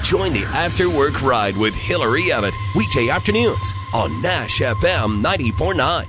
Join the After Work Ride with Hillary Abbott, weekday afternoons on Nash FM 94.9.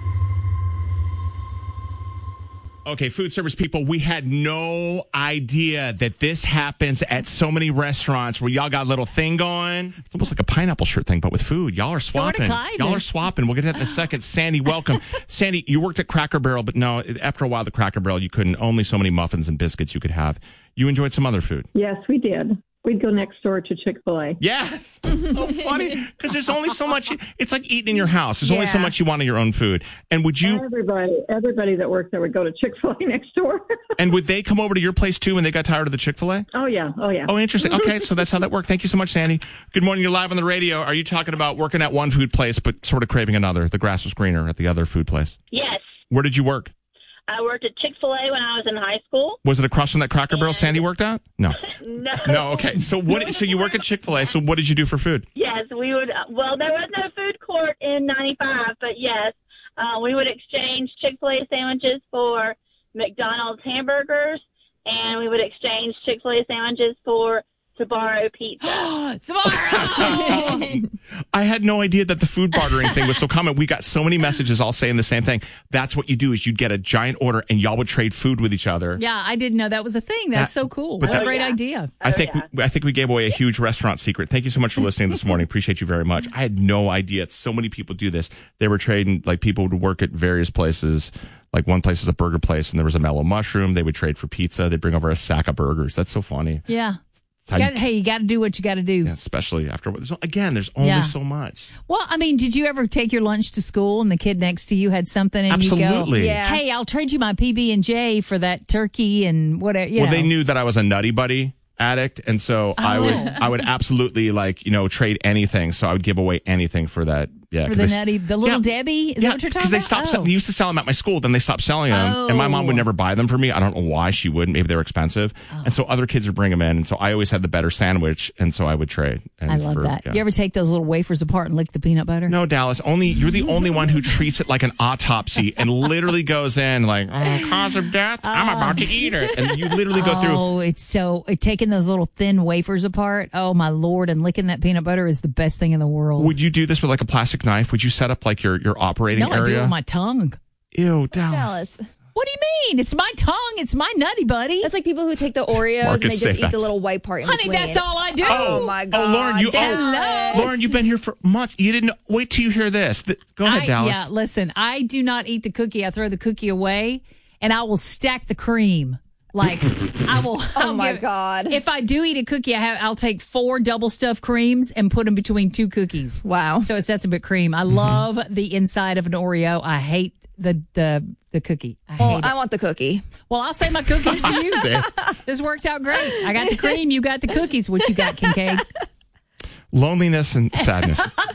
Okay, food service people, we had no idea that this happens at so many restaurants where y'all got a little thing going. It's almost like a pineapple shirt thing, but with food. Y'all are swapping. Y'all are swapping. We'll get to that in a second. Sandy, welcome. Sandy, you worked at Cracker Barrel, but no, after a while, the Cracker Barrel, you couldn't, only so many muffins and biscuits you could have. You enjoyed some other food. Yes, we did. We'd go next door to Chick-fil-A. Yes. So funny because there's only so much. It's like eating in your house. There's only so much you want of your own food. And would you? Everybody that worked there would go to Chick-fil-A next door. And would they come over to your place too when they got tired of the Chick-fil-A? Oh, yeah. Oh, interesting. Okay, so that's how that worked. Thank you so much, Sandy. Good morning. You're live on the radio. Are you talking about working at one food place but sort of craving another? The grass was greener at the other food place. Yes. Where did you work? I worked at Chick-fil-A when I was in high school. Was it across from that Cracker Barrel Sandy worked at? No. No. Okay. So So you work at Chick-fil-A. So what did you do for food? Yes, we would. Well, there was no food court in 95, but yes, we would exchange Chick-fil-A sandwiches for McDonald's hamburgers, and we would exchange Chick-fil-A sandwiches for Sbarro pizza. Sbarro! I had no idea that the food bartering thing was so common. We got so many messages all saying the same thing. That's what you do is you'd get a giant order and y'all would trade food with each other. Yeah, I didn't know that was a thing. That's so cool. What a great idea. I think we gave away a huge restaurant secret. Thank you so much for listening this morning. Appreciate you very much. I had no idea. So many people do this. They were trading, like people would work at various places. Like one place is a burger place and there was a mellow mushroom. They would trade for pizza. They'd bring over a sack of burgers. That's so funny. Yeah. You got to do what you got to do. Yeah, especially after, there's only so much. Well, I mean, did you ever take your lunch to school and the kid next to you had something and Absolutely. you go, hey, I'll trade you my PB&J for that turkey and whatever. Well, they knew that I was a Nutty Buddy addict, and so I would absolutely trade anything. So I would give away anything for that. Yeah, for the Little Debbie. Is that what you're talking about? Because they stopped. They used to sell them at my school, then they stopped selling them, and my mom would never buy them for me. I don't know why she wouldn't. Maybe they were expensive, and so other kids would bring them in, and so I always had the better sandwich, and so I would trade. I love that. Yeah. You ever take those little wafers apart and lick the peanut butter? No, Dallas. You're the only one who treats it like an autopsy and literally goes in like, cause of death. I'm about to eat it, and you literally go through. Oh, it's so taking those little thin wafers apart. Oh my Lord! And licking that peanut butter is the best thing in the world. Would you do this with like a plastic knife? Would you set up like your operating area? No, I do it with my tongue. Ew, Dallas. What do you mean? It's my tongue. It's my Nutty Buddy. That's like people who take the Oreos and they just eat the little white part in between. Honey, that's all I do. Oh my God. Lauren, you've been here for months. You didn't wait till you hear this. Go ahead, Dallas. Yeah, listen, I do not eat the cookie. I throw the cookie away, and I will stack the cream. Like I will. Oh my God! If I do eat a cookie, I'll take 4 double stuffed creams and put them between 2 cookies. Wow! So that's a bit cream. I love the inside of an Oreo. I hate the cookie. I want the cookie. Well, I'll say my cookies for you. This works out great. I got the cream. You got the cookies. What you got, Kincaid? Loneliness and sadness.